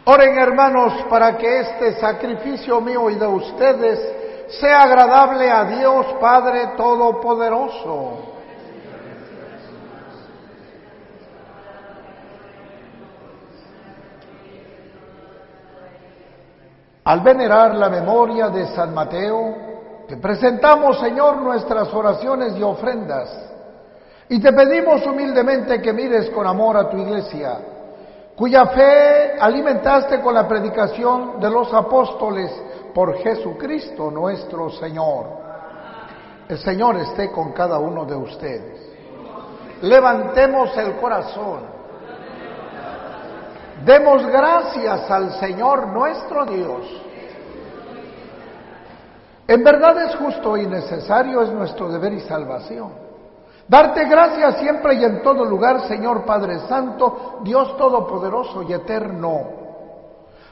Oren, hermanos, para que este sacrificio mío y de ustedes sea agradable a Dios Padre Todopoderoso. Al venerar la memoria de San Mateo, te presentamos, Señor, nuestras oraciones y ofrendas, y te pedimos humildemente que mires con amor a tu iglesia, cuya fe alimentaste con la predicación de los apóstoles por Jesucristo nuestro Señor. El Señor esté con cada uno de ustedes. Levantemos el corazón. Demos gracias al Señor nuestro Dios. En verdad es justo y necesario, es nuestro deber y salvación. Darte gracias siempre y en todo lugar, Señor Padre Santo, Dios Todopoderoso y Eterno,